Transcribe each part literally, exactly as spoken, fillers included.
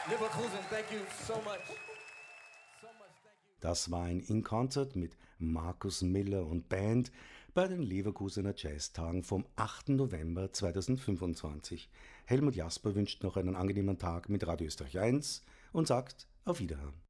Leverkusen, thank you so much. Das war ein In-Concert mit Markus Miller und Band bei den Leverkusener Jazztagen vom achten November zweitausendfünfundzwanzig. Helmut Jasper wünscht noch einen angenehmen Tag mit Radio Österreich eins und sagt auf Wiederhören.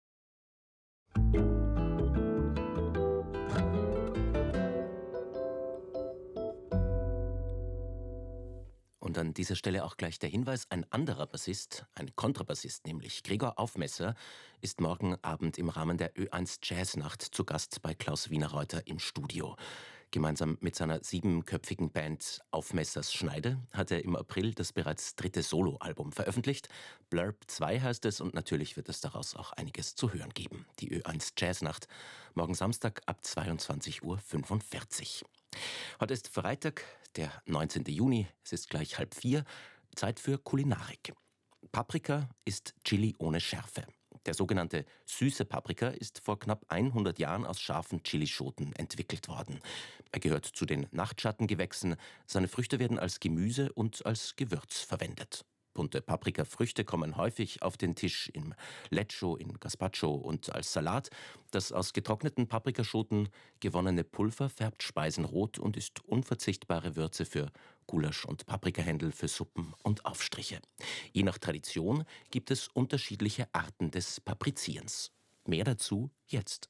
Und an dieser Stelle auch gleich der Hinweis, ein anderer Bassist, ein Kontrabassist, nämlich Gregor Aufmesser, ist morgen Abend im Rahmen der Ö eins Jazznacht zu Gast bei Klaus Wienerreuter im Studio. Gemeinsam mit seiner siebenköpfigen Band Aufmessers Schneide hat er im April das bereits dritte Soloalbum veröffentlicht. Blurb zwei heißt es und natürlich wird es daraus auch einiges zu hören geben. Die Ö eins Jazznacht, morgen Samstag ab zweiundzwanzig Uhr fünfundvierzig. Heute ist Freitag, der neunzehnten Juni, es ist gleich halb vier, Zeit für Kulinarik. Paprika ist Chili ohne Schärfe. Der sogenannte süße Paprika ist vor knapp hundert Jahren aus scharfen Chilischoten entwickelt worden. Er gehört zu den Nachtschattengewächsen, seine Früchte werden als Gemüse und als Gewürz verwendet. Bunte Paprikafrüchte kommen häufig auf den Tisch im Lecco, in Gazpacho und als Salat. Das aus getrockneten Paprikaschoten gewonnene Pulver färbt Speisen rot und ist unverzichtbare Würze für Gulasch und Paprikahändel, für Suppen und Aufstriche. Je nach Tradition gibt es unterschiedliche Arten des Paprizierens. Mehr dazu jetzt.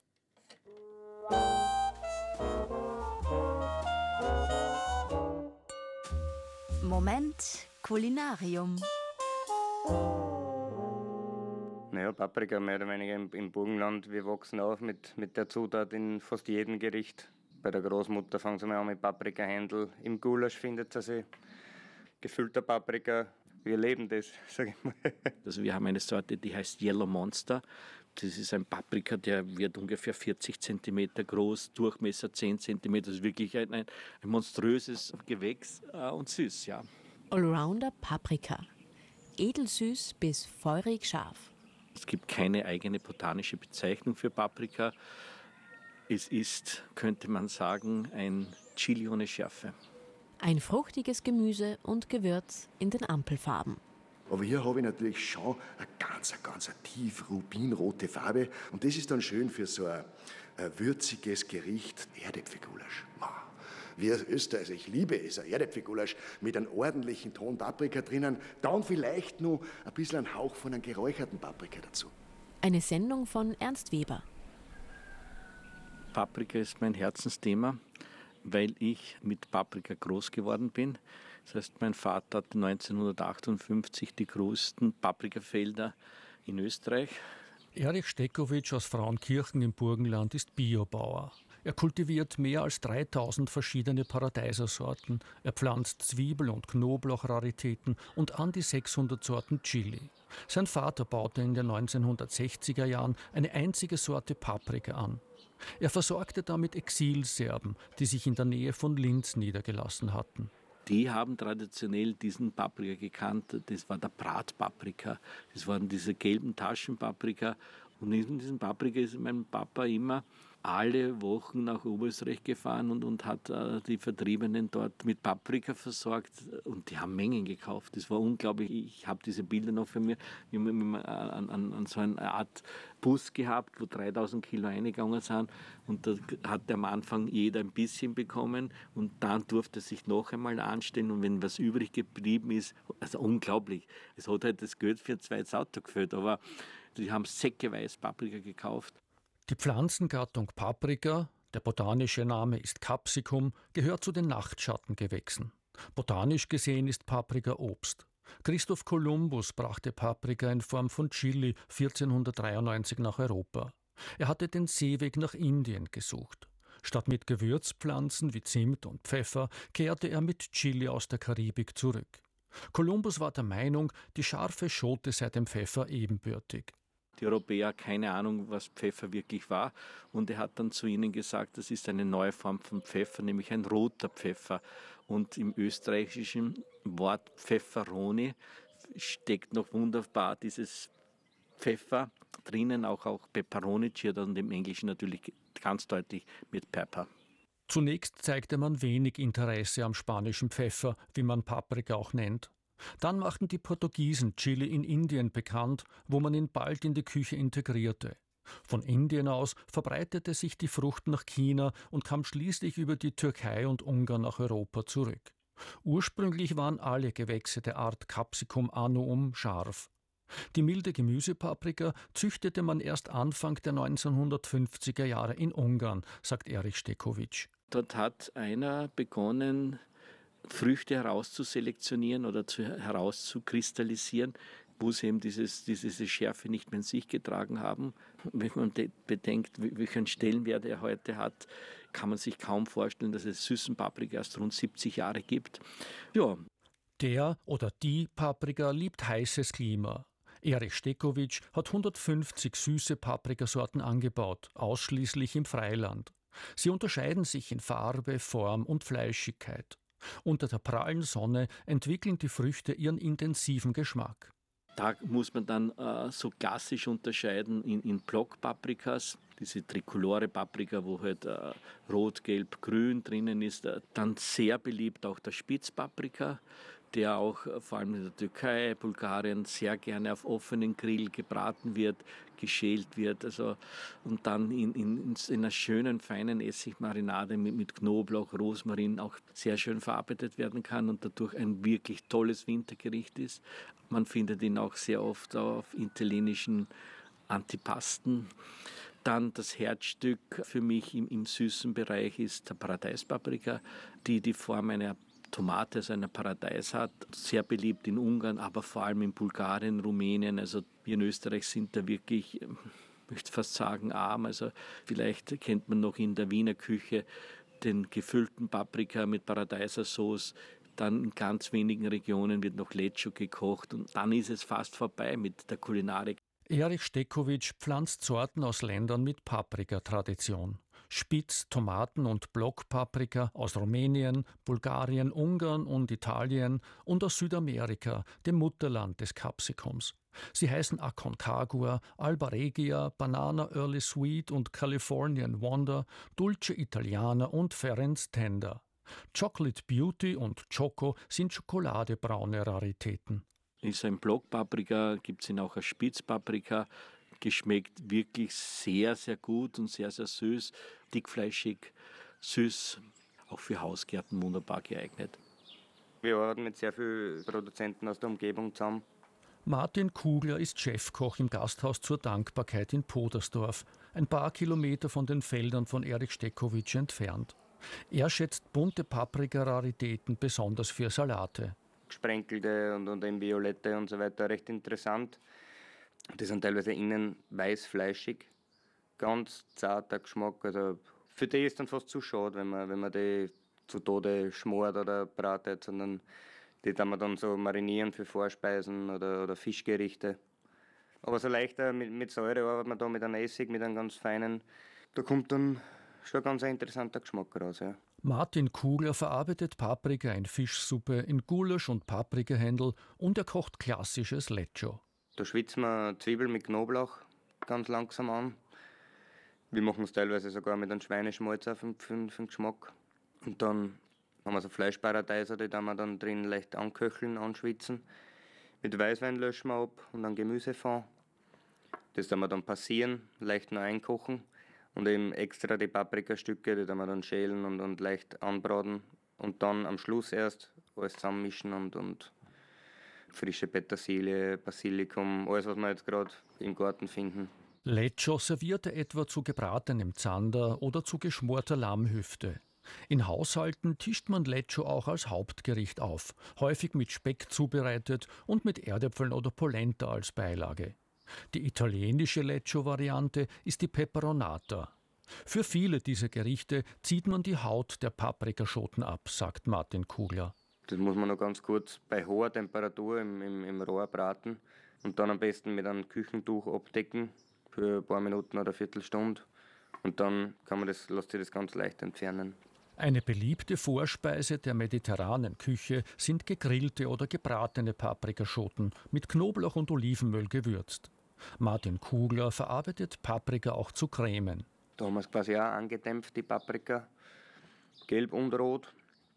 Moment Kulinarium. Naja, Paprika mehr oder weniger im, im Burgenland. Wir wachsen auf mit, mit der Zutat in fast jedem Gericht. Bei der Großmutter fangen sie mal an mit Paprikahändel. Im Gulasch findet sie sich gefüllter Paprika. Wir leben das, sag ich mal. Also wir haben eine Sorte, die heißt Yellow Monster. Das ist ein Paprika, der wird ungefähr vierzig Zentimeter groß, Durchmesser zehn Zentimeter. Das ist wirklich ein, ein, ein monströses Gewächs äh, und süß, ja. Allrounder Paprika. Edelsüß bis feurig scharf. Es gibt keine eigene botanische Bezeichnung für Paprika. Es ist, könnte man sagen, ein Chili ohne Schärfe. Ein fruchtiges Gemüse und Gewürz in den Ampelfarben. Aber hier habe ich natürlich schon eine ganz, ganz tief rubinrote Farbe. Und das ist dann schön für so ein, ein würziges Gericht. Erdäpfelgulasch. Wie aus Österreich, also ich liebe es, ein Erdäpfelgulasch mit einem ordentlichen Ton Paprika drinnen. Dann vielleicht noch ein bisschen ein Hauch von einem geräucherten Paprika dazu. Eine Sendung von Ernst Weber. Paprika ist mein Herzensthema, weil ich mit Paprika groß geworden bin. Das heißt, mein Vater hatte neunzehnhundertachtundfünfzig die größten Paprikafelder in Österreich. Erich Stekowitsch aus Frauenkirchen im Burgenland ist Biobauer. Er kultiviert mehr als dreitausend verschiedene Paradeisersorten. Er pflanzt Zwiebel- und Knoblauchraritäten und an die sechshundert Sorten Chili. Sein Vater baute in den neunzehnhundertsechziger Jahren eine einzige Sorte Paprika an. Er versorgte damit Exilserben, die sich in der Nähe von Linz niedergelassen hatten. Die haben traditionell diesen Paprika gekannt. Das war der Bratpaprika. Das waren diese gelben Taschenpaprika. Und in diesem Paprika ist mein Papa immer alle Wochen nach Oberösterreich gefahren und, und hat äh, die Vertriebenen dort mit Paprika versorgt. Und die haben Mengen gekauft. Das war unglaublich. Ich habe diese Bilder noch für mich. Wir haben an, an, an so eine Art Bus gehabt, wo dreitausend Kilo eingegangen sind. Und da hat am Anfang jeder ein bisschen bekommen. Und dann durfte er sich noch einmal anstellen. Und wenn was übrig geblieben ist, also unglaublich. Es hat halt das Geld für ein zweites Auto gefällt. Aber die haben säckeweise Paprika gekauft. Die Pflanzengattung Paprika, der botanische Name ist Capsicum, gehört zu den Nachtschattengewächsen. Botanisch gesehen ist Paprika Obst. Christoph Kolumbus brachte Paprika in Form von Chili vierzehnhundertdreiundneunzig nach Europa. Er hatte den Seeweg nach Indien gesucht. Statt mit Gewürzpflanzen wie Zimt und Pfeffer kehrte er mit Chili aus der Karibik zurück. Kolumbus war der Meinung, die scharfe Schote sei dem Pfeffer ebenbürtig. Die Europäer keine Ahnung, was Pfeffer wirklich war. Und er hat dann zu ihnen gesagt, das ist eine neue Form von Pfeffer, nämlich ein roter Pfeffer. Und im österreichischen Wort Pfefferoni steckt noch wunderbar dieses Pfeffer drinnen, auch, auch Pepperonici und im Englischen natürlich ganz deutlich mit Pepper. Zunächst zeigte man wenig Interesse am spanischen Pfeffer, wie man Paprika auch nennt. Dann machten die Portugiesen Chili in Indien bekannt, wo man ihn bald in die Küche integrierte. Von Indien aus verbreitete sich die Frucht nach China und kam schließlich über die Türkei und Ungarn nach Europa zurück. Ursprünglich waren alle Gewächse der Art Capsicum annuum scharf. Die milde Gemüsepaprika züchtete man erst Anfang der neunzehnhundertfünfziger Jahre in Ungarn, sagt Erich Stekowitsch. Dort hat einer begonnen, Früchte herauszuselektionieren oder zu, herauszukristallisieren, wo sie eben dieses, diese Schärfe nicht mehr in sich getragen haben. Wenn man bedenkt, welchen Stellenwert er heute hat, kann man sich kaum vorstellen, dass es süßen Paprika erst rund siebzig Jahre gibt. Ja. Der oder die Paprika liebt heißes Klima. Erich Stekowitsch hat hundertfünfzig süße Paprikasorten angebaut, ausschließlich im Freiland. Sie unterscheiden sich in Farbe, Form und Fleischigkeit. Unter der prallen Sonne entwickeln die Früchte ihren intensiven Geschmack. Da muss man dann äh, so klassisch unterscheiden in, in Blockpaprikas, diese trikolore Paprika, wo halt äh, rot, gelb, grün drinnen ist. Äh, dann sehr beliebt auch der Spitzpaprika, der auch äh, vor allem in der Türkei, Bulgarien sehr gerne auf offenen Grill gebraten wird, geschält wird. Also, und dann in, in, in einer schönen, feinen Essigmarinade mit, mit Knoblauch, Rosmarin auch sehr schön verarbeitet werden kann und dadurch ein wirklich tolles Wintergericht ist. Man findet ihn auch sehr oft auf italienischen Antipasten. Dann das Herzstück für mich im, im süßen Bereich ist der Paradeispaprika, die die Form einer Tomate, also einer Paradeis hat. Sehr beliebt in Ungarn, aber vor allem in Bulgarien, Rumänien. Also wir in Österreich sind da wirklich, ich möchte fast sagen, arm. Also vielleicht kennt man noch in der Wiener Küche den gefüllten Paprika mit Paradeisersauce. Dann in ganz wenigen Regionen wird noch Lecco gekocht und dann ist es fast vorbei mit der Kulinarik. Erich Stekowitsch pflanzt Sorten aus Ländern mit Paprikatradition. Spitz-, Tomaten- und Blockpaprika aus Rumänien, Bulgarien, Ungarn und Italien und aus Südamerika, dem Mutterland des Capsicums. Sie heißen Aconcagua, Alba Regia, Banana Early Sweet und Californian Wonder, Dulce Italiana und Ferenc Tender. Chocolate Beauty und Choco sind schokoladebraune Raritäten. Ist ein Blockpaprika, gibt es ihn auch als Spitzpaprika. Geschmeckt wirklich sehr, sehr gut und sehr, sehr süß, dickfleischig, süß, auch für Hausgärten wunderbar geeignet. Wir arbeiten mit sehr vielen Produzenten aus der Umgebung zusammen. Martin Kugler ist Chefkoch im Gasthaus zur Dankbarkeit in Podersdorf, ein paar Kilometer von den Feldern von Erich Stekowitsch entfernt. Er schätzt bunte Paprika-Raritäten besonders für Salate. Gesprenkelte und, und eben Violette und so weiter, recht interessant. Die sind teilweise innen weißfleischig, ganz zarter Geschmack. Also für die ist dann fast zu schade, wenn man, wenn man die zu Tode schmort oder bratet, sondern die kann man dann so marinieren für Vorspeisen oder, oder Fischgerichte. Aber so leichter mit, mit Säure arbeitet man da mit einem Essig, mit einem ganz feinen. Da kommt dann schon ein ganz interessanter Geschmack raus. Ja. Martin Kugler verarbeitet Paprika in Fischsuppe, in Gulasch und Paprikahändel und er kocht klassisches Lecco. Da schwitzen wir Zwiebeln mit Knoblauch ganz langsam an. Wir machen es teilweise sogar mit einem Schweineschmalz für, für, für den Geschmack. Und dann haben wir so Fleischparadeiser, die wir dann drin leicht anköcheln, anschwitzen. Mit Weißwein löschen wir ab und dann Gemüsefond. Das dann wir dann passieren, leicht noch einkochen. Und eben extra die Paprikastücke, die wir dann schälen und, und leicht anbraten. Und dann am Schluss erst alles zusammenmischen und, und frische Petersilie, Basilikum, alles, was wir jetzt gerade im Garten finden. Lecco serviert er etwa zu gebratenem Zander oder zu geschmorter Lammhüfte. In Haushalten tischt man Lecco auch als Hauptgericht auf, häufig mit Speck zubereitet und mit Erdäpfeln oder Polenta als Beilage. Die italienische Lecco-Variante ist die Peperonata. Für viele dieser Gerichte zieht man die Haut der Paprikaschoten ab, sagt Martin Kugler. Das muss man noch ganz kurz bei hoher Temperatur im, im, im Rohr braten und dann am besten mit einem Küchentuch abdecken für ein paar Minuten oder eine Viertelstunde. Und dann kann man das, lässt sich das ganz leicht entfernen. Eine beliebte Vorspeise der mediterranen Küche sind gegrillte oder gebratene Paprikaschoten mit Knoblauch und Olivenöl gewürzt. Martin Kugler verarbeitet Paprika auch zu Cremen. Da haben wir es quasi auch angedämpft, die Paprika, gelb und rot.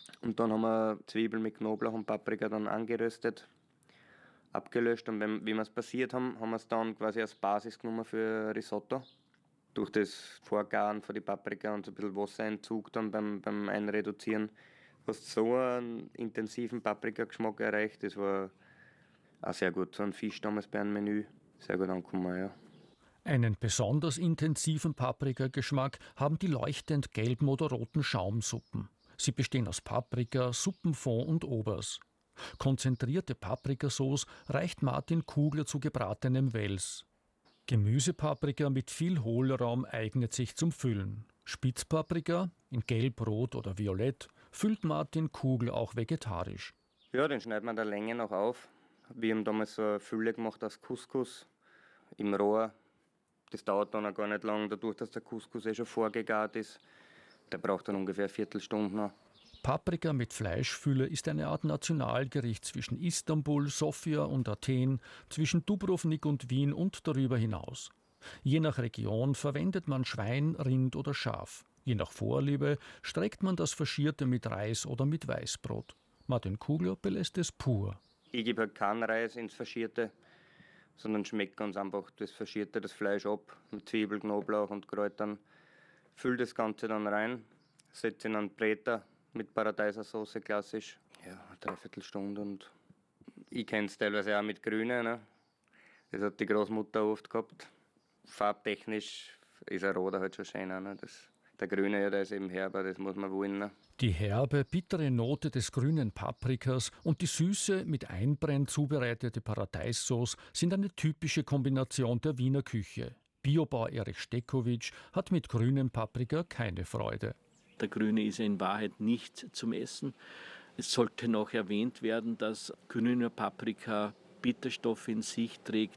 Und dann haben wir Zwiebeln mit Knoblauch und Paprika dann angeröstet, abgelöscht. Und wenn, wie wir es passiert haben, haben wir es dann quasi als Basis genommen für Risotto. Durch das Vorgaren von die Paprika und so ein bisschen Wassereinzug dann beim, beim Einreduzieren hast so einen intensiven Paprikageschmack erreicht. Das war auch sehr gut. So ein Fisch damals bei einem Menü. Sehr gut angekommen, ja. Einen besonders intensiven Paprikageschmack haben die leuchtend gelben oder roten Schaumsuppen. Sie bestehen aus Paprika, Suppenfond und Obers. Konzentrierte Paprikasauce reicht Martin Kugler zu gebratenem Wels. Gemüsepaprika mit viel Hohlraum eignet sich zum Füllen. Spitzpaprika, in Gelb, Rot oder Violett, füllt Martin Kugler auch vegetarisch. Ja, den schneidet man der Länge noch auf. Wir haben damals so eine Fülle gemacht aus Couscous im Rohr. Das dauert dann auch gar nicht lang, dadurch, dass der Couscous eh schon vorgegart ist. Der braucht dann ungefähr eine Viertelstunde noch. Paprika mit Fleischfülle ist eine Art Nationalgericht zwischen Istanbul, Sofia und Athen, zwischen Dubrovnik und Wien und darüber hinaus. Je nach Region verwendet man Schwein, Rind oder Schaf. Je nach Vorliebe streckt man das Faschierte mit Reis oder mit Weißbrot. Martin Kugler belässt es pur. Ich gebe halt keinen Reis ins Faschierte, sondern schmecke uns einfach das Faschierte, das Fleisch ab, mit Zwiebel, Knoblauch und Kräutern. Fülle das Ganze dann rein, setze in einen Bräter mit Paradeisersauce klassisch. Ja, eine Dreiviertelstunde und ich kenne es teilweise auch mit Grüne. Ne? Das hat die Großmutter oft gehabt. Farbtechnisch ist ein Roter halt schon schöner. Ne? Das, der Grüne, ja, der ist eben herber, das muss man wollen. Ne? Die herbe, bittere Note des grünen Paprikas und die süße, mit Einbrenn zubereitete Paradeissauce sind eine typische Kombination der Wiener Küche. Biobauer Erich Stekowitsch hat mit grünem Paprika keine Freude. Der Grüne ist ja in Wahrheit nicht zum Essen. Es sollte noch erwähnt werden, dass grüner Paprika Bitterstoffe in sich trägt,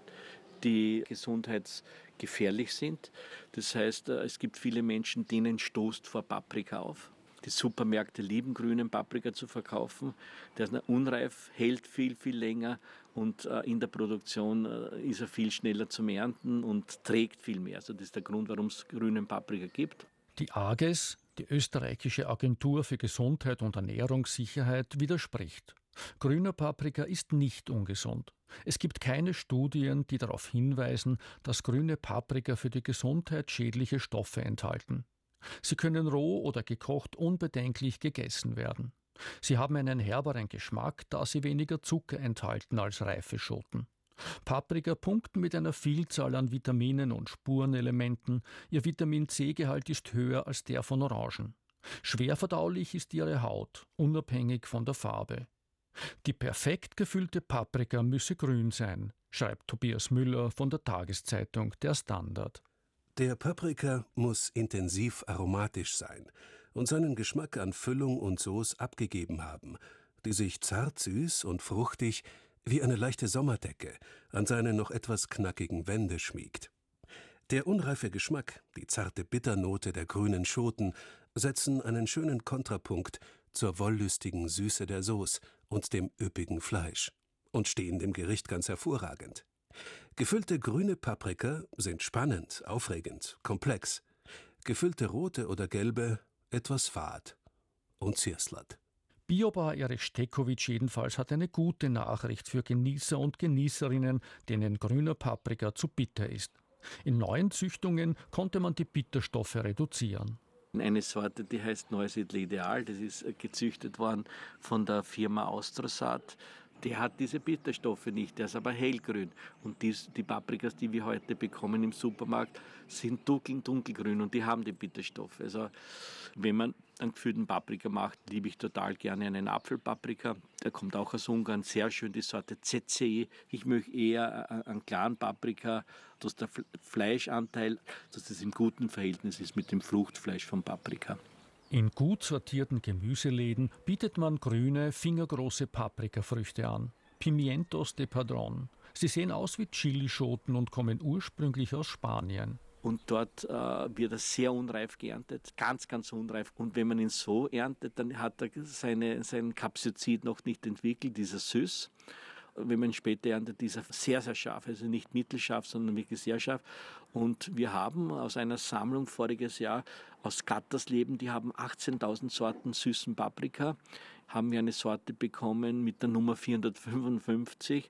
die gesundheitsgefährlich sind. Das heißt, es gibt viele Menschen, denen stoßt vor Paprika auf. Die Supermärkte lieben grünen Paprika zu verkaufen. Der ist unreif, hält viel, viel länger und in der Produktion ist er viel schneller zum Ernten und trägt viel mehr. Also das ist der Grund, warum es grünen Paprika gibt. Die A G E S, die österreichische Agentur für Gesundheit und Ernährungssicherheit, widerspricht. Grüner Paprika ist nicht ungesund. Es gibt keine Studien, die darauf hinweisen, dass grüne Paprika für die Gesundheit schädliche Stoffe enthalten. Sie können roh oder gekocht unbedenklich gegessen werden. Sie haben einen herberen Geschmack, da sie weniger Zucker enthalten als reife Schoten. Paprika punkten mit einer Vielzahl an Vitaminen und Spurenelementen. Ihr Vitamin-C-Gehalt ist höher als der von Orangen. Schwer verdaulich ist ihre Haut, unabhängig von der Farbe. Die perfekt gefüllte Paprika müsse grün sein, schreibt Tobias Müller von der Tageszeitung Der Standard. Der Paprika muss intensiv aromatisch sein und seinen Geschmack an Füllung und Sauce abgegeben haben, die sich zart süß und fruchtig wie eine leichte Sommerdecke an seine noch etwas knackigen Wände schmiegt. Der unreife Geschmack, die zarte Bitternote der grünen Schoten setzen einen schönen Kontrapunkt zur wollüstigen Süße der Sauce und dem üppigen Fleisch und stehen dem Gericht ganz hervorragend. Gefüllte grüne Paprika sind spannend, aufregend, komplex. Gefüllte rote oder gelbe etwas fad und zierslert. Biobauer Erich Stekowitsch jedenfalls hat eine gute Nachricht für Genießer und Genießerinnen, denen grüner Paprika zu bitter ist. In neuen Züchtungen konnte man die Bitterstoffe reduzieren. Eine Sorte, die heißt Neusiedler Ideal, das ist gezüchtet worden von der Firma Austrosat. Der hat diese Bitterstoffe nicht, der ist aber hellgrün. Und die, die Paprikas, die wir heute bekommen im Supermarkt, sind dunkel, dunkelgrün und die haben die Bitterstoffe. Also wenn man einen gefüllten Paprika macht, liebe ich total gerne einen Apfelpaprika. Der kommt auch aus Ungarn, sehr schön, die Sorte Z C E. Ich möchte eher einen klaren Paprika, dass der Fleischanteil, dass das im guten Verhältnis ist mit dem Fruchtfleisch vom Paprika. In gut sortierten Gemüseläden bietet man grüne, fingergroße Paprikafrüchte an. Pimientos de Padrón. Sie sehen aus wie Chilischoten und kommen ursprünglich aus Spanien. Und dort äh, wird er sehr unreif geerntet, ganz, ganz unreif. Und wenn man ihn so erntet, dann hat er seine, sein Capsizid noch nicht entwickelt, dieser Süß. wenn man später erntet, ist er sehr, sehr scharf. Also nicht mittelscharf, sondern wirklich sehr scharf. Und wir haben aus einer Sammlung voriges Jahr aus Gattersleben, die haben achtzehntausend Sorten süßen Paprika, haben wir eine Sorte bekommen mit der Nummer vierhundertfünfundfünfzig.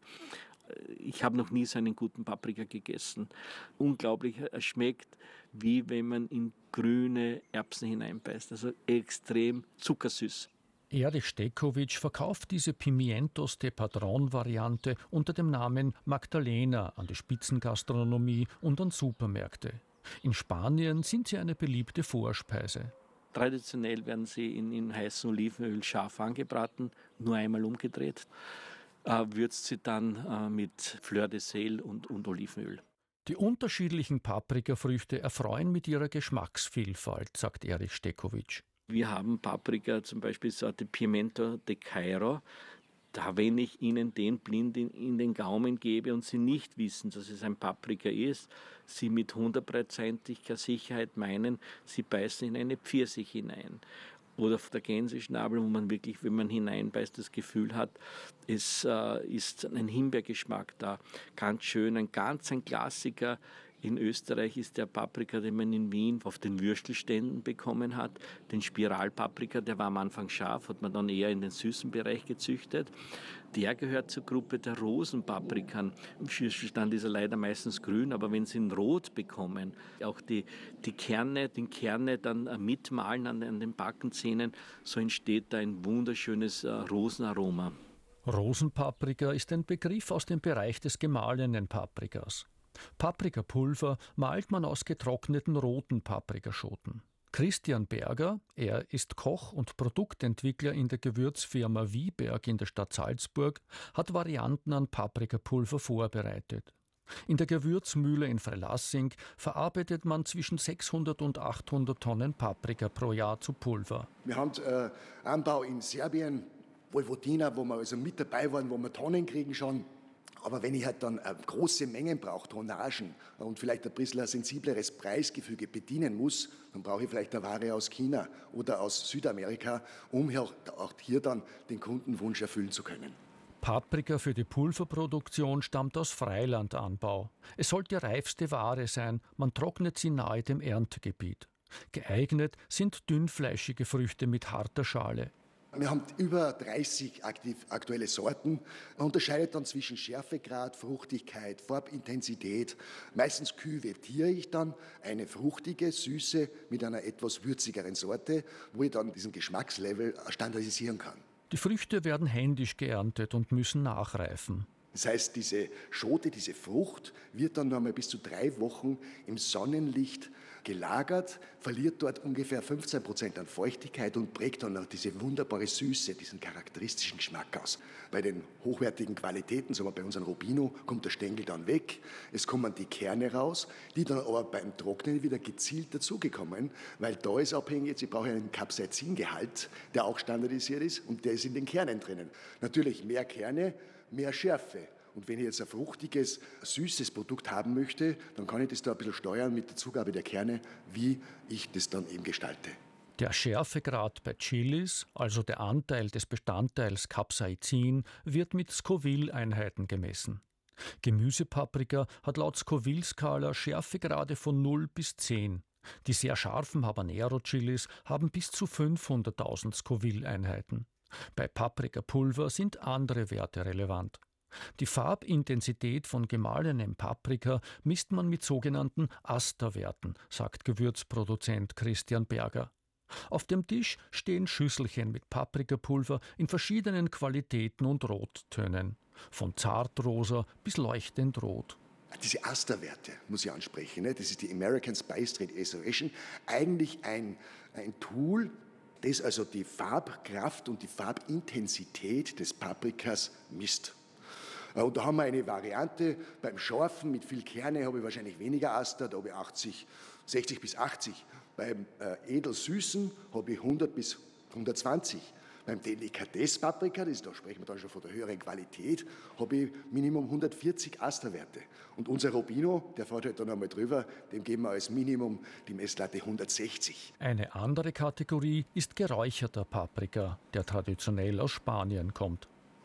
Ich habe noch nie so einen guten Paprika gegessen. Unglaublich, er schmeckt wie wenn man in grüne Erbsen hineinbeißt. Also extrem zuckersüß. Erich Stekowitsch verkauft diese Pimientos de Padron-Variante unter dem Namen Magdalena an die Spitzengastronomie und an Supermärkte. In Spanien sind sie eine beliebte Vorspeise. Traditionell werden sie in, in heißem Olivenöl scharf angebraten, nur einmal umgedreht. Äh, würzt sie dann äh, mit Fleur de Sel und, und Olivenöl. Die unterschiedlichen Paprikafrüchte erfreuen mit ihrer Geschmacksvielfalt, sagt Erich Stekowitsch. Wir haben Paprika, zum Beispiel Sorte Pimento de Cairo. Da, wenn ich Ihnen den blind in, in den Gaumen gebe und Sie nicht wissen, dass es ein Paprika ist, Sie mit hundertprozentiger Sicherheit meinen, Sie beißen in eine Pfirsich hinein. Oder auf der Gänseschnabel, wo man wirklich, wenn man hineinbeißt, das Gefühl hat, es äh, ist ein Himbeergeschmack da. Ganz schön, ein ganz ein Klassiker. In Österreich ist der Paprika, den man in Wien auf den Würstelständen bekommen hat. Den Spiralpaprika, der war am Anfang scharf, hat man dann eher in den süßen Bereich gezüchtet. Der gehört zur Gruppe der Rosenpaprikern. Im Würstelstand ist er leider meistens grün, aber wenn Sie ihn rot bekommen, auch die, die Kerne, den Kerne dann mitmalen an, an den Backenzähnen, so entsteht da ein wunderschönes äh, Rosenaroma. Rosenpaprika ist ein Begriff aus dem Bereich des gemahlenen Paprikas. Paprikapulver malt man aus getrockneten roten Paprikaschoten. Christian Berger, er ist Koch und Produktentwickler in der Gewürzfirma Wieberg in der Stadt Salzburg, hat Varianten an Paprikapulver vorbereitet. In der Gewürzmühle in Freilassing verarbeitet man zwischen sechshundert und achthundert Tonnen Paprika pro Jahr zu Pulver. Wir haben äh, Anbau in Serbien, Vojvodina, wo wir also mit dabei waren, wo wir Tonnen kriegen schon. Aber wenn ich halt dann äh, große Mengen brauche, Tonnagen und vielleicht ein bisschen ein sensibleres Preisgefüge bedienen muss, dann brauche ich vielleicht eine Ware aus China oder aus Südamerika, um auch, auch hier dann den Kundenwunsch erfüllen zu können. Paprika für die Pulverproduktion stammt aus Freilandanbau. Es sollte reifste Ware sein, man trocknet sie nahe dem Erntegebiet. Geeignet sind dünnfleischige Früchte mit harter Schale. Wir haben über dreißig aktiv, aktuelle Sorten. Man unterscheidet dann zwischen Schärfegrad, Fruchtigkeit, Farbintensität. Meistens küvetiere ich dann eine fruchtige, süße mit einer etwas würzigeren Sorte, wo ich dann diesen Geschmackslevel standardisieren kann. Die Früchte werden händisch geerntet und müssen nachreifen. Das heißt, diese Schote, diese Frucht wird dann noch einmal bis zu drei Wochen im Sonnenlicht gelagert, verliert dort ungefähr fünfzehn Prozent an Feuchtigkeit und prägt dann auch diese wunderbare Süße, diesen charakteristischen Geschmack aus. Bei den hochwertigen Qualitäten, sagen wir bei unserem Rubino, kommt der Stängel dann weg, es kommen die Kerne raus, die dann aber beim Trocknen wieder gezielt dazugekommen, weil da ist abhängig, jetzt ich brauche einen Capsaicingehalt, der auch standardisiert ist und der ist in den Kernen drinnen. Natürlich mehr Kerne, mehr Schärfe. Und wenn ich jetzt ein fruchtiges, süßes Produkt haben möchte, dann kann ich das da ein bisschen steuern mit der Zugabe der Kerne, wie ich das dann eben gestalte. Der Schärfegrad bei Chilis, also der Anteil des Bestandteils Capsaicin, wird mit Scoville-Einheiten gemessen. Gemüsepaprika hat laut Scoville-Skala Schärfegrade von null bis zehn. Die sehr scharfen Habanero-Chilis haben bis zu fünfhunderttausend Scoville-Einheiten. Bei Paprikapulver sind andere Werte relevant. Die Farbintensität von gemahlenem Paprika misst man mit sogenannten Asterwerten, sagt Gewürzproduzent Christian Berger. Auf dem Tisch stehen Schüsselchen mit Paprikapulver in verschiedenen Qualitäten und Rottönen, von zartrosa bis leuchtend rot. Diese Asterwerte muss ich ansprechen, ne? Das ist die American Spice Trade Association, eigentlich ein, ein Tool, das also die Farbkraft und die Farbintensität des Paprikas misst. Und da haben wir eine Variante, beim Scharfen mit viel Kerne habe ich wahrscheinlich weniger Aster, da habe ich achtzig, sechzig bis achtzig. Beim äh, Edelsüßen habe ich hundert bis hundertzwanzig. Beim Delikatesse-Paprika, das, da sprechen wir dann schon von der höheren Qualität, habe ich Minimum hundertvierzig Asterwerte. Und unser Rubino, der fährt halt dann einmal drüber, dem geben wir als Minimum die Messlatte hundertsechzig. Eine andere Kategorie ist geräucherter Paprika, der traditionell aus Spanien kommt.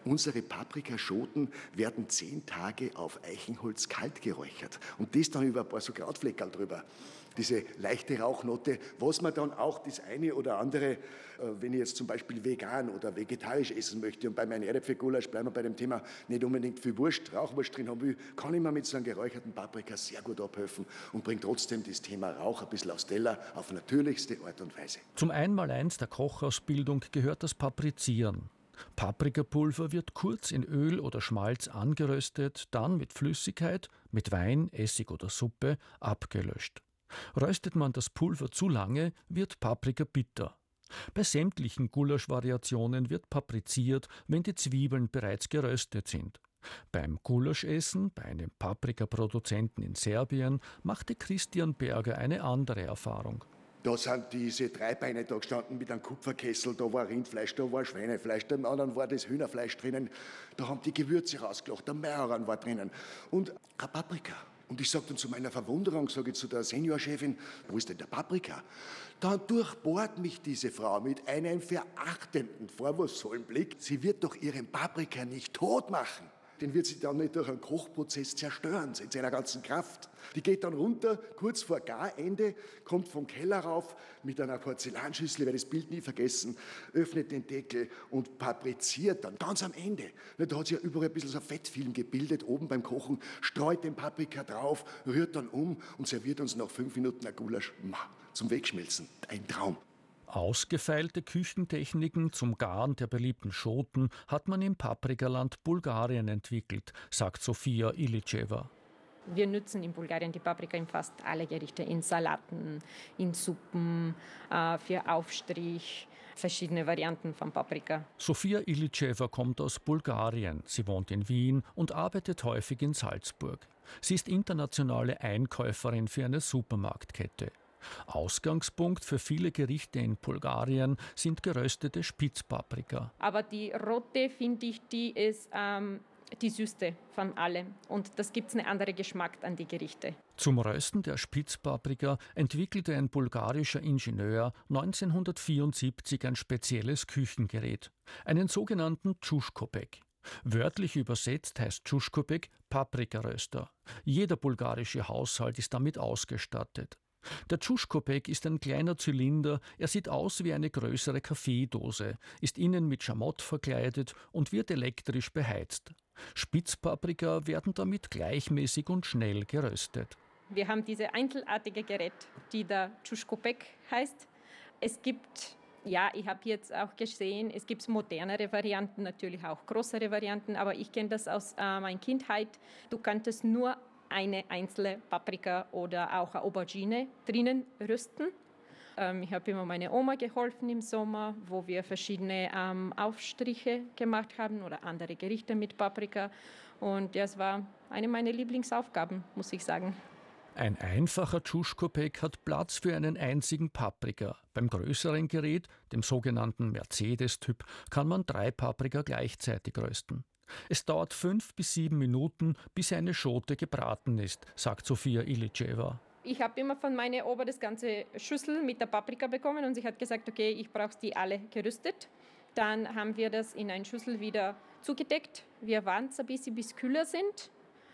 Unsere Paprikaschoten werden zehn Tage auf Eichenholz kalt geräuchert und das dann über ein paar so Krautfleckerl drüber. Diese leichte Rauchnote, was man dann auch das eine oder andere, äh, wenn ich jetzt zum Beispiel vegan oder vegetarisch essen möchte und bei meinem Erdäpfelgulasch bleiben wir bei dem Thema nicht unbedingt viel Wurst, Rauchwurst drin haben will, kann ich mir mit so einem geräucherten Paprika sehr gut abhelfen und bringt trotzdem das Thema Rauch ein bisschen aufs Teller auf natürlichste Art und Weise. Zum Einmaleins der Kochausbildung gehört das Paprizieren. Paprikapulver wird kurz in Öl oder Schmalz angeröstet, dann mit Flüssigkeit, mit Wein, Essig oder Suppe abgelöscht. Röstet man das Pulver zu lange, wird Paprika bitter. Bei sämtlichen Gulasch-Variationen wird papriziert, wenn die Zwiebeln bereits geröstet sind. Beim Gulaschessen, bei einem Paprikaproduzenten in Serbien, machte Christian Berger eine andere Erfahrung. Da sind diese drei Beine da gestanden mit einem Kupferkessel, da war Rindfleisch, da war Schweinefleisch, beim anderen war das Hühnerfleisch drinnen, da haben die Gewürze rausgelacht, der Majoran war drinnen und eine Paprika. Und ich sage dann zu meiner Verwunderung, sage ich zu der Seniorchefin, wo ist denn der Paprika? Dann durchbohrt mich diese Frau mit einem verachtenden, vorwurfsvollen Blick. Sie wird doch ihren Paprika nicht tot machen. Den wird sie dann nicht durch einen Kochprozess zerstören, in seiner ganzen Kraft. Die geht dann runter, kurz vor Garende, kommt vom Keller rauf mit einer Porzellanschüssel, ich werde das Bild nie vergessen, öffnet den Deckel und papriziert dann ganz am Ende. Da hat sich ja überall ein bisschen so ein Fettfilm gebildet, oben beim Kochen, streut den Paprika drauf, rührt dann um und serviert uns nach fünf Minuten ein Gulasch zum Wegschmelzen. Ein Traum. Ausgefeilte Küchentechniken zum Garen der beliebten Schoten hat man im Paprikaland Bulgarien entwickelt, sagt Sofia Iličeva. Wir nutzen in Bulgarien die Paprika in fast alle Gerichte, in Salaten, in Suppen, äh, für Aufstrich, verschiedene Varianten von Paprika. Sofia Iličeva kommt aus Bulgarien. Sie wohnt in Wien und arbeitet häufig in Salzburg. Sie ist internationale Einkäuferin für eine Supermarktkette. Ausgangspunkt für viele Gerichte in Bulgarien sind geröstete Spitzpaprika. Aber die rote, finde ich, die ist ähm, die süßste von allen. Und das gibt einen anderen Geschmack an die Gerichte. Zum Rösten der Spitzpaprika entwickelte ein bulgarischer Ingenieur neunzehnhundertvierundsiebzig ein spezielles Küchengerät, einen sogenannten Tschuschkopek. Wörtlich übersetzt heißt Tschuschkopek Paprikaröster. Jeder bulgarische Haushalt ist damit ausgestattet. Der Tschuschkopek ist ein kleiner Zylinder, er sieht aus wie eine größere Kaffeedose, ist innen mit Schamott verkleidet und wird elektrisch beheizt. Spitzpaprika werden damit gleichmäßig und schnell geröstet. Wir haben diese einzelartige Gerät, die der Tschuschkopek heißt. Es gibt, ja, ich habe jetzt auch gesehen, es gibt modernere Varianten, natürlich auch größere Varianten, aber ich kenne das aus äh, meiner Kindheit. Du kanntest nur eine einzelne Paprika oder auch eine Aubergine drinnen rösten. Ähm, ich habe immer meine Oma geholfen im Sommer, wo wir verschiedene ähm, Aufstriche gemacht haben oder andere Gerichte mit Paprika. Und das war eine meiner Lieblingsaufgaben, muss ich sagen. Ein einfacher Tschuschkopek hat Platz für einen einzigen Paprika. Beim größeren Gerät, dem sogenannten Mercedes-Typ, kann man drei Paprika gleichzeitig rösten. Es dauert fünf bis sieben Minuten, bis eine Schote gebraten ist, sagt Sofia Iličeva. Ich habe immer von meiner Oma das ganze Schüssel mit der Paprika bekommen und sie hat gesagt, okay, ich brauche die alle geröstet. Dann haben wir das in eine Schüssel wieder zugedeckt. Wir warten es ein bisschen, bis es kühler sind.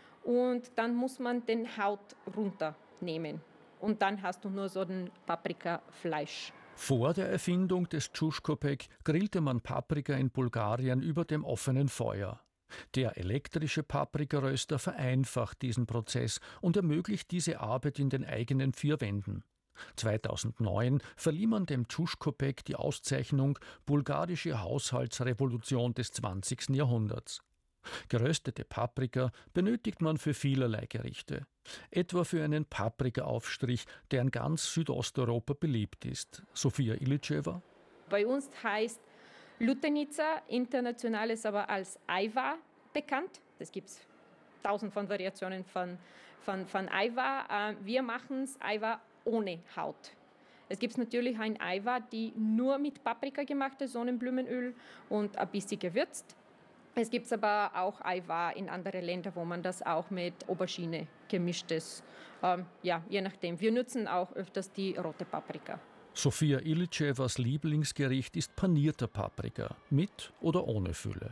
Und dann muss man den Haut runternehmen. Und dann hast du nur so ein Paprikafleisch. Vor der Erfindung des Tschuschkopek grillte man Paprika in Bulgarien über dem offenen Feuer. Der elektrische Paprikaröster vereinfacht diesen Prozess und ermöglicht diese Arbeit in den eigenen vier Wänden. zweitausendneun verlieh man dem Tschuschkopek die Auszeichnung Bulgarische Haushaltsrevolution des zwanzigsten Jahrhunderts. Geröstete Paprika benötigt man für vielerlei Gerichte. Etwa für einen Paprikaaufstrich, der in ganz Südosteuropa beliebt ist. Sofia Iličeva. Bei uns heißt Lutenica, international ist aber als Ajvar bekannt. Es gibt tausend von Variationen von, von, von Ajvar. Wir machen es Ajvar ohne Haut. Es gibt natürlich ein Ajvar, die nur mit Paprika gemacht ist, Sonnenblumenöl und ein bisschen gewürzt. Es gibt aber auch Ajvar in anderen Ländern, wo man das auch mit Aubergine gemischt ist. Ähm, ja, je nachdem. Wir nutzen auch öfters die rote Paprika. Sofia Iličevas Lieblingsgericht ist panierter Paprika, mit oder ohne Fülle.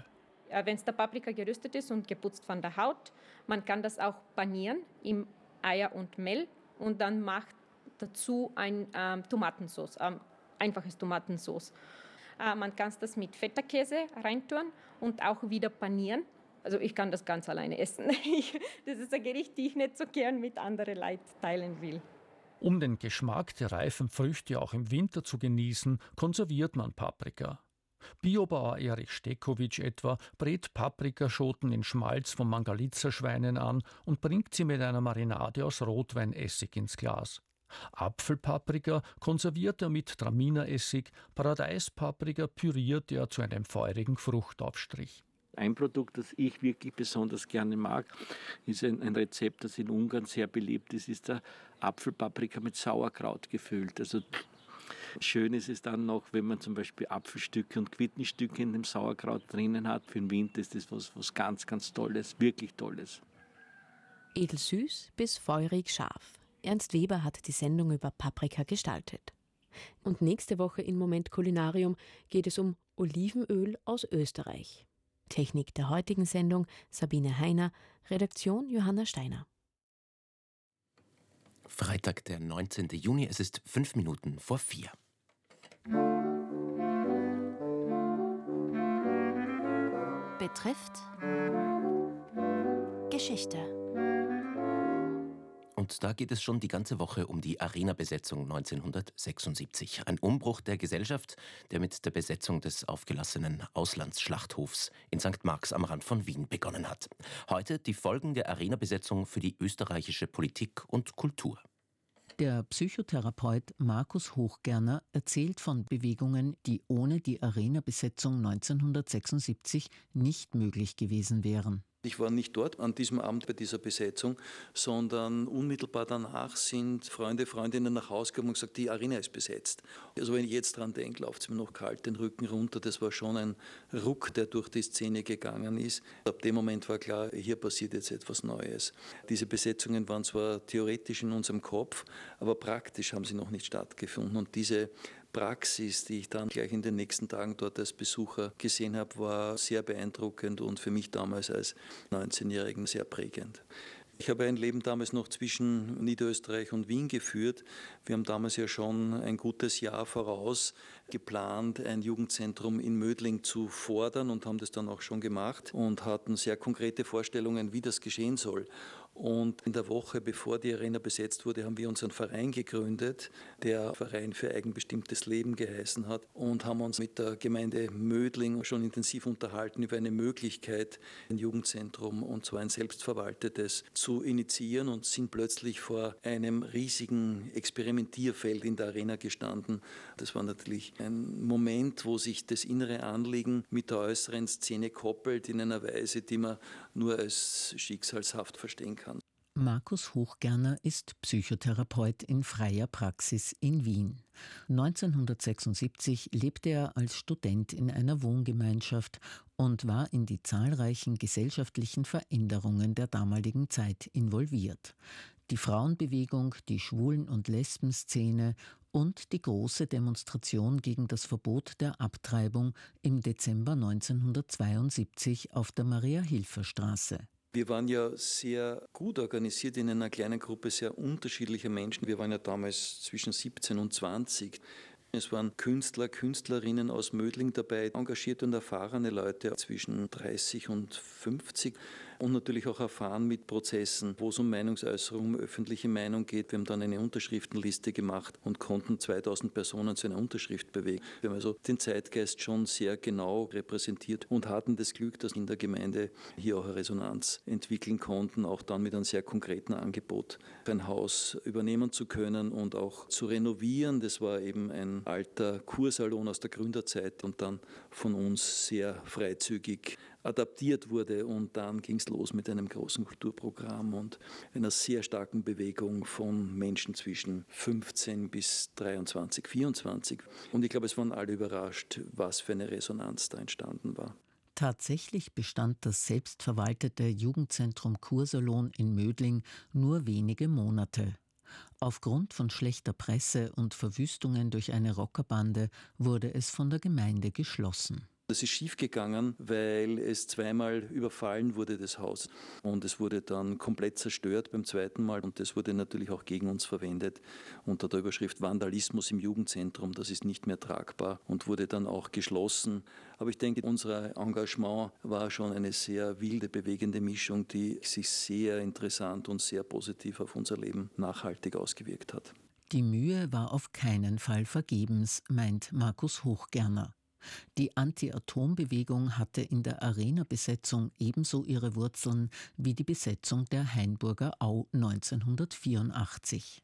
Wenn es der Paprika geröstet ist und geputzt von der Haut, man kann das auch panieren im Eier und Mehl und dann macht dazu ein ähm, Tomatensauce, ähm, einfaches Tomatensauce. Äh, man kann das mit Feta-Käse reintun und auch wieder panieren. Also ich kann das ganz alleine essen. Ich, das ist ein Gericht, das ich nicht so gern mit anderen Leuten teilen will. Um den Geschmack der reifen Früchte auch im Winter zu genießen, konserviert man Paprika. Biobauer Erich Stekowitsch etwa brät Paprikaschoten in Schmalz von Mangalitza-Schweinen an und bringt sie mit einer Marinade aus Rotweinessig ins Glas. Apfelpaprika konserviert er mit Traminer-Essig, Paradeispaprika püriert er zu einem feurigen Fruchtaufstrich. Ein Produkt, das ich wirklich besonders gerne mag, ist ein, ein Rezept, das in Ungarn sehr beliebt ist, ist der Apfelpaprika mit Sauerkraut gefüllt. Also schön ist es dann noch, wenn man zum Beispiel Apfelstücke und Quittenstücke in dem Sauerkraut drinnen hat. Für den Winter ist das was, was ganz, ganz Tolles, wirklich Tolles. Edelsüß bis feurig scharf. Ernst Weber hat die Sendung über Paprika gestaltet. Und nächste Woche in Moment Kulinarium geht es um Olivenöl aus Österreich. Technik der heutigen Sendung Sabine Heiner, Redaktion Johanna Steiner. Freitag, der neunzehnten Juni, es ist fünf Minuten vor vier. Betrifft Geschichte. Und da geht es schon die ganze Woche um die Arena-Besetzung neunzehnhundertsechsundsiebzig. Ein Umbruch der Gesellschaft, der mit der Besetzung des aufgelassenen Auslandsschlachthofs in Sankt Marx am Rand von Wien begonnen hat. Heute die Folgen der Arena-Besetzung für die österreichische Politik und Kultur. Der Psychotherapeut Markus Hochgerner erzählt von Bewegungen, die ohne die Arena-Besetzung neunzehnhundertsechsundsiebzig nicht möglich gewesen wären. Ich war nicht dort an diesem Abend bei dieser Besetzung, sondern unmittelbar danach sind Freunde, Freundinnen nach Hause gekommen und gesagt, die Arena ist besetzt. Also wenn ich jetzt dran denke, läuft es mir noch kalt den Rücken runter. Das war schon ein Ruck, der durch die Szene gegangen ist. Ab dem Moment war klar, hier passiert jetzt etwas Neues. Diese Besetzungen waren zwar theoretisch in unserem Kopf, aber praktisch haben sie noch nicht stattgefunden. Und diese Praxis, die ich dann gleich in den nächsten Tagen dort als Besucher gesehen habe, war sehr beeindruckend und für mich damals als neunzehnjährigen sehr prägend. Ich habe ein Leben damals noch zwischen Niederösterreich und Wien geführt. Wir haben damals ja schon ein gutes Jahr voraus geplant, ein Jugendzentrum in Mödling zu fordern und haben das dann auch schon gemacht und hatten sehr konkrete Vorstellungen, wie das geschehen soll. Und in der Woche, bevor die Arena besetzt wurde, haben wir unseren Verein gegründet, der Verein für eigenbestimmtes Leben geheißen hat, und haben uns mit der Gemeinde Mödling schon intensiv unterhalten über eine Möglichkeit, ein Jugendzentrum, und zwar ein selbstverwaltetes, zu initiieren, und sind plötzlich vor einem riesigen Experimentierfeld in der Arena gestanden. Das war natürlich ein Moment, wo sich das innere Anliegen mit der äußeren Szene koppelt in einer Weise, die man nur als schicksalshaft verstehen kann. Markus Hochgerner ist Psychotherapeut in freier Praxis in Wien. neunzehnhundertsechsundsiebzig lebte er als Student in einer Wohngemeinschaft und war in die zahlreichen gesellschaftlichen Veränderungen der damaligen Zeit involviert. Die Frauenbewegung, die Schwulen- und Lesbenszene und die große Demonstration gegen das Verbot der Abtreibung im Dezember neunzehnhundertzweiundsiebzig auf der Maria-Hilfer-Straße. Wir waren ja sehr gut organisiert in einer kleinen Gruppe sehr unterschiedlicher Menschen. Wir waren ja damals zwischen siebzehn und zwanzig. Es waren Künstler, Künstlerinnen aus Mödling dabei, engagierte und erfahrene Leute zwischen dreißig und fünfzig. Und natürlich auch erfahren mit Prozessen, wo es um Meinungsäußerung, um öffentliche Meinung geht. Wir haben dann eine Unterschriftenliste gemacht und konnten zweitausend Personen zu einer Unterschrift bewegen. Wir haben also den Zeitgeist schon sehr genau repräsentiert und hatten das Glück, dass in der Gemeinde hier auch eine Resonanz entwickeln konnten, auch dann mit einem sehr konkreten Angebot ein Haus übernehmen zu können und auch zu renovieren. Das war eben ein alter Kursalon aus der Gründerzeit und dann von uns sehr freizügig adaptiert wurde, und dann ging es los mit einem großen Kulturprogramm und einer sehr starken Bewegung von Menschen zwischen fünfzehn bis dreiundzwanzig, vierundzwanzig. Und ich glaube, es waren alle überrascht, was für eine Resonanz da entstanden war. Tatsächlich bestand das selbstverwaltete Jugendzentrum Kursalon in Mödling nur wenige Monate. Aufgrund von schlechter Presse und Verwüstungen durch eine Rockerbande wurde es von der Gemeinde geschlossen. Das ist schiefgegangen, weil es zweimal überfallen wurde, das Haus. Und es wurde dann komplett zerstört beim zweiten Mal. Und das wurde natürlich auch gegen uns verwendet unter der Überschrift Vandalismus im Jugendzentrum. Das ist nicht mehr tragbar und wurde dann auch geschlossen. Aber ich denke, unser Engagement war schon eine sehr wilde, bewegende Mischung, die sich sehr interessant und sehr positiv auf unser Leben nachhaltig ausgewirkt hat. Die Mühe war auf keinen Fall vergebens, meint Markus Hochgerner. Die Anti-Atom-Bewegung hatte in der Arena-Besetzung ebenso ihre Wurzeln wie die Besetzung der Hainburger Au neunzehnhundertvierundachtzig.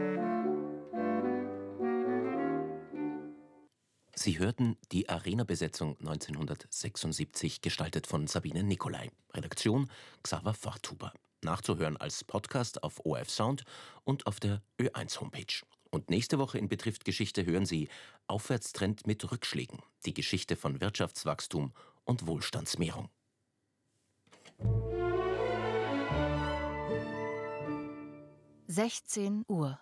Sie hörten die Arena-Besetzung neunzehnhundertsechsundsiebzig, gestaltet von Sabine Nicolai. Redaktion Xaver Forthuber. Nachzuhören als Podcast auf O R F Sound und auf der Ö eins Homepage. Und nächste Woche in Betrifft Geschichte hören Sie Aufwärtstrend mit Rückschlägen. Die Geschichte von Wirtschaftswachstum und Wohlstandsmehrung. sechzehn Uhr.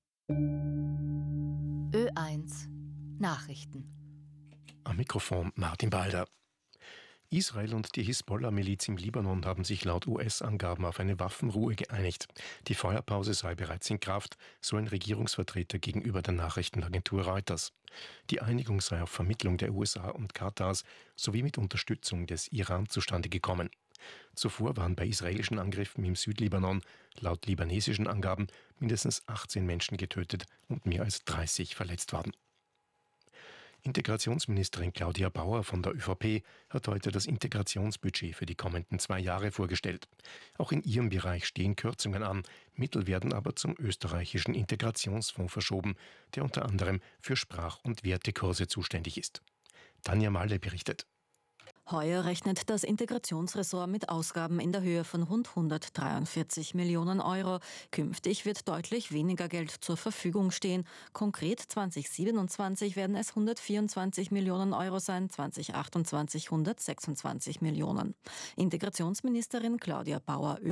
Ö eins Nachrichten. Am Mikrofon Martin Balder. Israel und die Hisbollah-Miliz im Libanon haben sich laut U S-Angaben auf eine Waffenruhe geeinigt. Die Feuerpause sei bereits in Kraft, so ein Regierungsvertreter gegenüber der Nachrichtenagentur Reuters. Die Einigung sei auf Vermittlung der U S A und Katars sowie mit Unterstützung des Iran zustande gekommen. Zuvor waren bei israelischen Angriffen im Südlibanon laut libanesischen Angaben mindestens achtzehn Menschen getötet und mehr als dreißig verletzt worden. Integrationsministerin Claudia Bauer von der ÖVP hat heute das Integrationsbudget für die kommenden zwei Jahre vorgestellt. Auch in ihrem Bereich stehen Kürzungen an, Mittel werden aber zum österreichischen Integrationsfonds verschoben, der unter anderem für Sprach- und Wertekurse zuständig ist. Tanja Malle berichtet. Heuer rechnet das Integrationsressort mit Ausgaben in der Höhe von rund hundertdreiundvierzig Millionen Euro. Künftig wird deutlich weniger Geld zur Verfügung stehen. Konkret zweitausendsiebenundzwanzig werden es hundertvierundzwanzig Millionen Euro sein, zweitausendachtundzwanzig hundertsechsundzwanzig Millionen. Integrationsministerin Claudia Bauer